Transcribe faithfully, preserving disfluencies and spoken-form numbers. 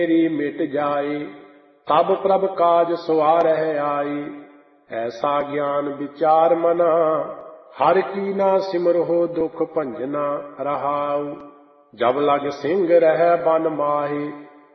मेरी मिट जाए। तब प्रभ काज सवारह आई, ऐसा ज्ञान विचार मना। हर की ना सिमरहो दुख भंजना रहाऊ। जब लग सिंह रह बन माहे,